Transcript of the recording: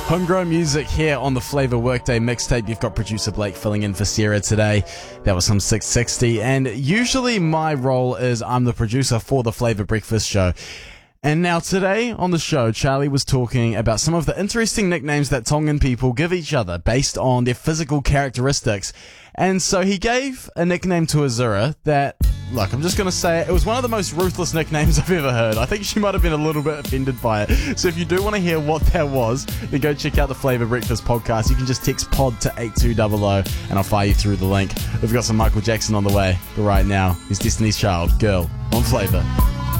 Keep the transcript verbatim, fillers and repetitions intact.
Homegrown music here on the Flavour Workday mixtape. You've got producer Blake filling in for Sarah today. That was some six sixty. And usually my role is I'm the producer for the Flavour Breakfast Show. And now today on the show, Charlie was talking about some of the interesting nicknames that Tongan people give each other based on their physical characteristics. And so he gave a nickname to Azura that, look, I'm just going to say it, it was one of the most ruthless nicknames I've ever heard. I think she might have been a little bit offended by it. So if you do want to hear what that was, then go check out the Flavour Breakfast podcast. You can just text pod to eight two zero zero and I'll fire you through the link. We've got some Michael Jackson on the way. But right now, it's Destiny's Child, Girl, on Flavour.